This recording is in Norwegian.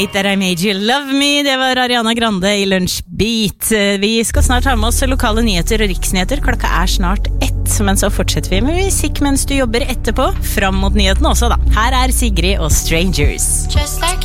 That I Made You Love Me, det var Ariana Grande I Lunsjbeat. Vi skal snart ha med oss lokale nyheter og riksnyheter. Klokka snart 1, men så fortsetter vi med musikk mens du jobber etterpå, fram mot nyhetene også da. Her Sigrid og Strangers.